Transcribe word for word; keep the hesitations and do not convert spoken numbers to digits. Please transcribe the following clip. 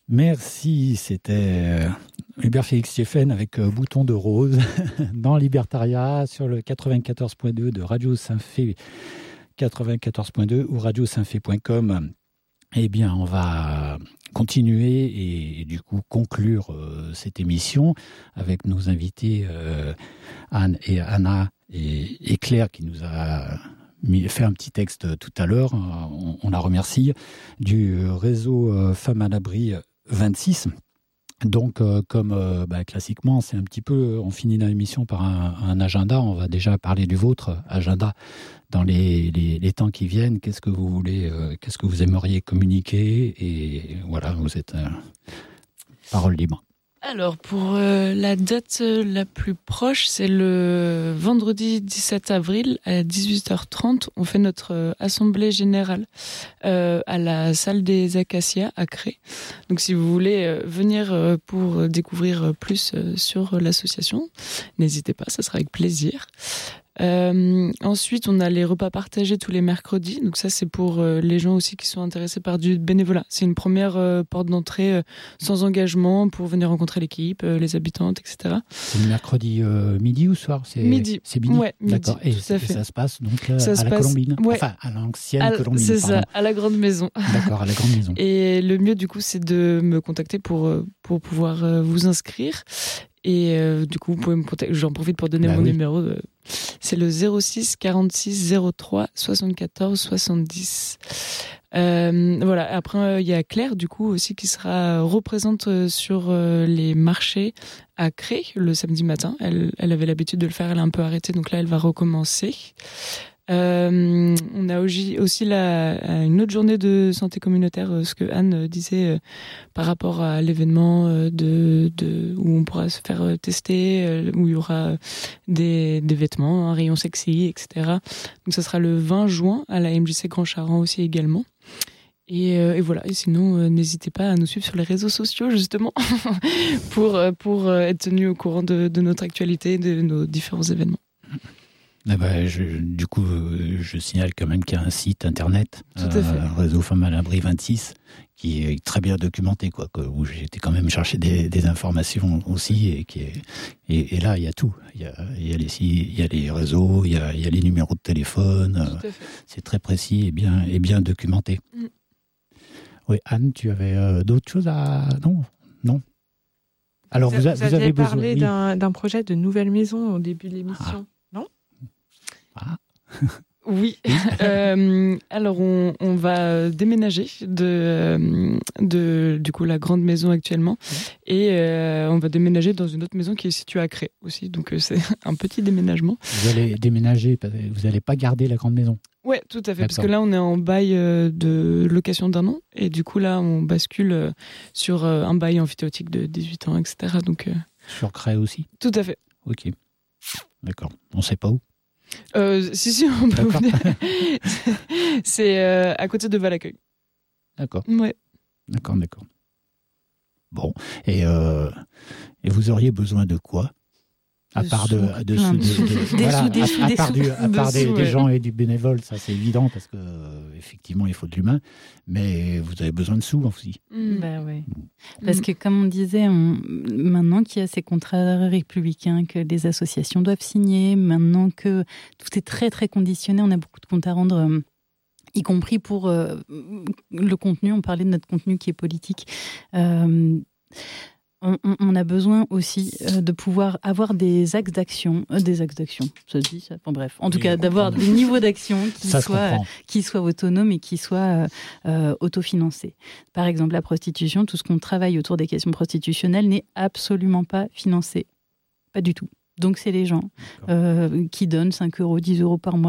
Merci, c'était Hubert Félix Stéphane avec Bouton de Rose dans Libertaria sur le quatre-vingt-quatorze virgule deux de Radio Saint-Fé quatre-vingt-quatorze virgule deux ou radio saint fé point com. Eh bien, on va continuer et, et du coup conclure euh, cette émission avec nos invités euh, Anne et Anna et, et Claire qui nous a mis, fait un petit texte tout à l'heure. On, on la remercie du réseau euh, Femmes à l'abri vingt-six. Donc, euh, comme euh, bah, classiquement, c'est un petit peu, on finit l'émission par un, un agenda. On va déjà parler du vôtre agenda dans les, les, les temps qui viennent. Qu'est-ce que vous voulez, euh, qu'est-ce que vous aimeriez communiquer? Et voilà, vous êtes euh, parole libre. Alors, pour euh, la date la plus proche, c'est le vendredi dix-sept avril à dix-huit heures trente. On fait notre euh, assemblée générale euh, à la salle des Acacias à Cré. Donc, si vous voulez euh, venir euh, pour découvrir plus euh, sur l'association, n'hésitez pas, ça sera avec plaisir. Euh, ensuite, on a les repas partagés tous les mercredis. Donc ça, c'est pour euh, les gens aussi qui sont intéressés par du bénévolat. C'est une première euh, porte d'entrée euh, sans engagement pour venir rencontrer l'équipe, euh, les habitantes, et cetera. C'est le mercredi euh, midi ou soir? C'est midi. C'est midi. Ouais, midi. D'accord. Et, tout à et fait. ça se passe donc euh, ça à se la passe, Colombine. ouais. Enfin, à l'ancienne à, Colombine. C'est pardon. ça, à la grande maison. D'accord, à la grande maison. Et le mieux, du coup, c'est de me contacter pour pour pouvoir euh, vous inscrire. Et euh, du coup, vous pouvez me contacter. J'en profite pour donner bah mon oui. numéro. Euh, c'est le zéro six quarante-six zéro trois soixante-quatorze soixante-dix. Euh, voilà. Après, il euh, y a Claire, du coup, aussi, qui sera représente euh, sur euh, les marchés à Cré le samedi matin. Elle, elle avait l'habitude de le faire. Elle a un peu arrêté. Donc là, elle va recommencer. Euh, on a aussi la, une autre journée de santé communautaire, ce que Anne disait euh, par rapport à l'événement euh, de, de, où on pourra se faire tester, euh, où il y aura des, des vêtements, un rayon sexy, et cetera. Donc ça sera le vingt juin à la M J C Grand Charent aussi également. Et, euh, et voilà. Et sinon, euh, n'hésitez pas à nous suivre sur les réseaux sociaux justement pour, pour être tenu au courant de, de notre actualité, de nos différents événements. Ah bah, je, du coup, je signale quand même qu'il y a un site internet, Tout à fait. Euh, Réseau Femmes à l'abri vingt-six, qui est très bien documenté, quoi, que, où j'ai été quand même chercher des, des informations aussi, et, qui est, et, et là, il y a tout. Il y a, il y a, les, il y a les réseaux, il y a, il y a les numéros de téléphone. Tout à fait. C'est très précis et bien, et bien documenté. Mm. Oui, Anne, tu avais euh, d'autres choses à... Non, non. Alors, vous, vous, a, vous, vous avez avez parlé besoin... d'un, d'un projet de nouvelle maison au début de l'émission. Ah. Ah. Oui. euh, alors on, on va déménager de, de du coup la grande maison actuellement et euh, on va déménager dans une autre maison qui est située à Cré aussi. Donc euh, c'est un petit déménagement. Vous allez déménager, vous n'allez pas garder la grande maison? Ouais, tout à fait. D'accord. Parce que là on est en bail de location d'un an et du coup là on bascule sur un bail amphithéotique de dix-huit ans, et cetera. Donc euh... sur Cré aussi? Tout à fait. Ok. D'accord. On ne sait pas où? Euh, si, si, on peut vous dire. C'est euh, à côté de Val-Accueil. D'accord. Ouais. D'accord, d'accord. Bon, et, euh, et vous auriez besoin de quoi? À de part de, sous, de, de, sous, de, de des voilà, sous, des à, sous, à des part, sous, du, à part des, sous, des ouais. gens et du bénévole, ça c'est évident parce que euh, effectivement il faut de l'humain, mais vous avez besoin de sous aussi. Mmh. Bah ouais. Parce que comme on disait, on, maintenant qu'il y a ces contrats républicains que les associations doivent signer, maintenant que tout est très très conditionné, on a beaucoup de comptes à rendre. Euh, y compris pour euh, le contenu, on parlait de notre contenu qui est politique. Euh, On, on a besoin aussi euh, de pouvoir avoir des axes d'action, euh, des axes d'action, ça se dit ça. Bon, bref, en tout oui, cas, d'avoir des niveaux d'action qui ça soient, euh, qui soient autonomes et qui soient euh, euh, autofinancés. Par exemple, la prostitution, tout ce qu'on travaille autour des questions prostitutionnelles n'est absolument pas financé, pas du tout. Donc, c'est les gens euh, qui donnent cinq euros, dix euros par mois